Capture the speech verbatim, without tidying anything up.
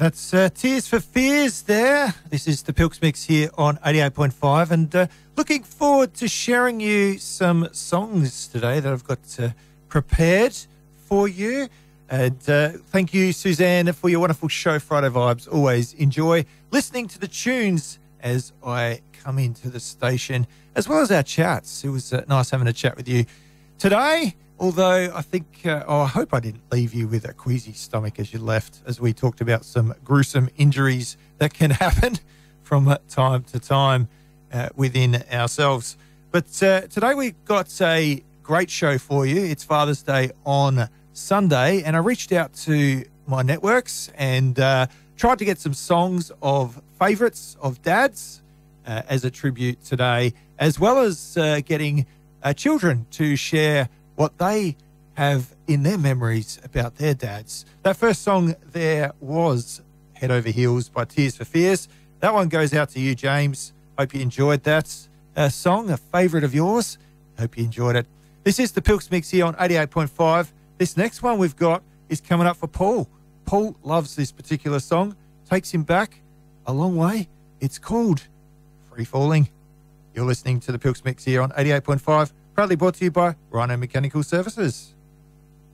That's uh, Tears for Fears there. This is the Pilks Mix here on eighty-eight point five, and uh, looking forward to sharing you some songs today that I've got uh, prepared for you. And uh, thank you, Suzanne, for your wonderful show, Friday Vibes. Always enjoy listening to the tunes as I come into the station, as well as our chats. It was uh, nice having a chat with you today. Although I think, uh, oh, I hope I didn't leave you with a queasy stomach as you left, as we talked about some gruesome injuries that can happen from time to time uh, within ourselves. But uh, today we've got a great show for you. It's Father's Day on Sunday, and I reached out to my networks and uh, tried to get some songs of favourites of dads uh, as a tribute today, as well as uh, getting uh, children to share what they have in their memories about their dads. That first song there was Head Over Heels by Tears for Fears. That one goes out to you, James. Hope you enjoyed that uh, song, a favourite of yours. Hope you enjoyed it. This is the Pilks Mix here on eighty-eight point five. This next one we've got is coming up for Paul. Paul loves this particular song. Takes him back a long way. It's called Free Falling. You're listening to the Pilks Mix here on eighty-eight point five. Proudly brought to you by Rhino Mechanical Services.